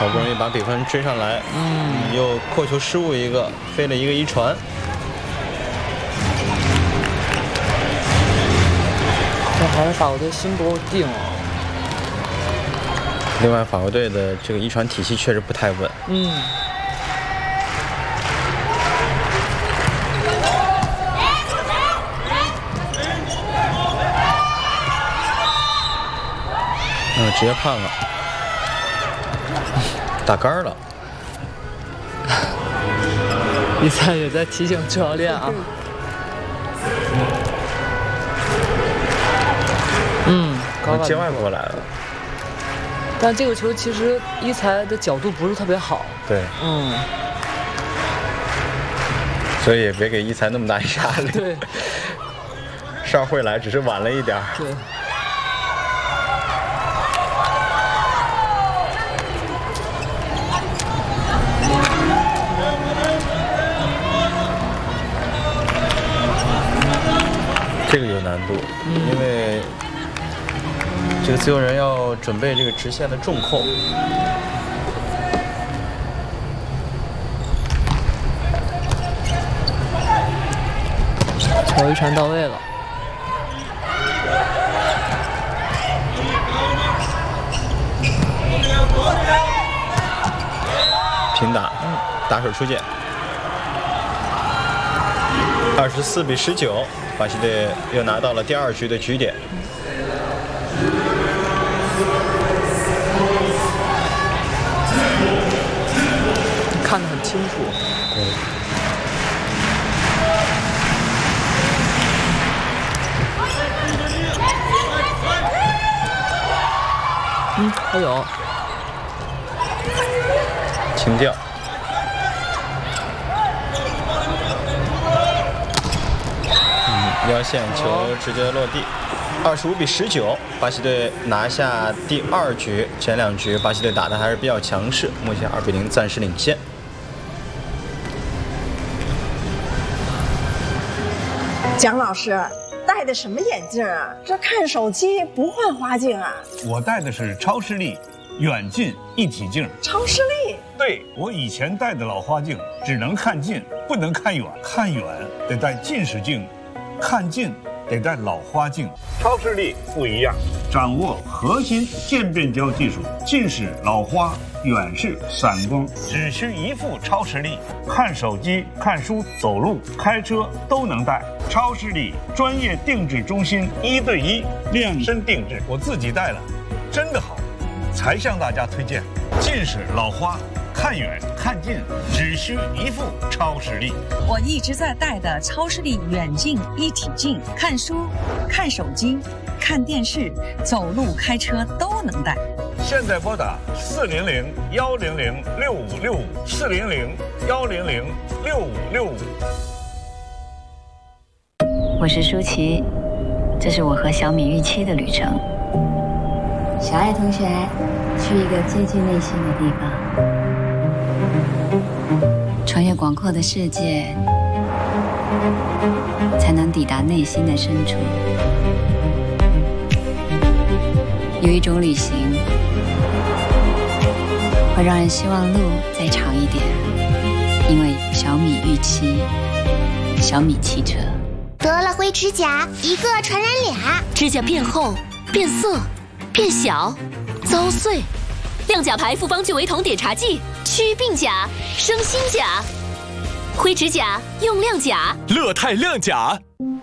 好不容易把比分追上来，又扣球失误一个，飞了一个一传。 这还是法国队心不够定哦。 另外，法国队的这个一传体系确实不太稳。直接判了，打杆了。 比赛也在提醒教练啊。高接外过来了。 但这个球其实一才的角度不是特别好。 对。所以也别给一才那么大压力。 对。 上会来，只是晚了一点。 对。 这个有难度，因为这个自由人要准备这个直线的重控。 球一传到位了。 平打，打手出界。24比19，巴西队又拿到了第2局的局点。 看得很清楚。还有。 轻吊。腰线球直接落地，25比19，巴西队拿下第2局。前2局巴西队打的还是比较强势，目前2比0暂时领先。 蒋老师戴的什么眼镜啊？这看手机不换花镜啊？ 我戴的是超视力远近一体镜。 超视力？ 对，我以前戴的老花镜只能看近，不能看远，看远得戴近视镜。看近得戴老花镜，超视力不一样，掌握核心渐变焦技术，近视、老花、远视、散光，只需一副超视力，看手机、看书、走路、开车都能戴。超视力专业定制中心，1对1量身定制，我自己戴了，真的好，才向大家推荐。近视、老花。看远看近只需一副超视力。 我一直在戴的超视力远近一体镜，看书、看手机、看电视、走路、开车都能戴。 现在拨打400-100-6565，400-100-6565。 我是舒淇，这是我和小米预期的旅程。小爱同学，去一个接近内心的地方。穿越广阔的世界，才能抵达内心的深处。有一种旅行，会让人希望路再长一点，因为小米预期，小米汽车。 得了灰指甲，一个传染俩， 指甲变厚、变色、变小、遭碎。亮甲牌复方聚维酮碘茶剂，祛病甲，生新甲。灰指甲用亮甲， 乐泰亮甲。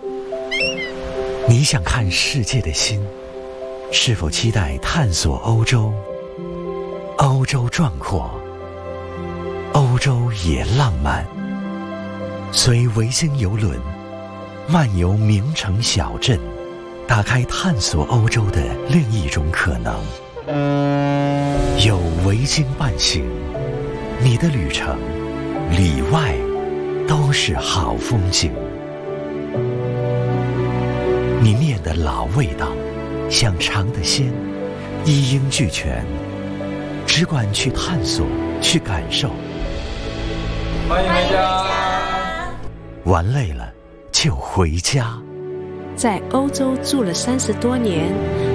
你想看世界的心，是否期待探索欧洲？欧洲壮阔，欧洲也浪漫。随维京邮轮漫游名城小镇，打开探索欧洲的另一种可能。有维京伴行，你的旅程里外都是好风景。你念的老味道，想尝的鲜，一应俱全，只管去探索，去感受。 欢迎回家。 玩累了就回家。 在欧洲住了30多年，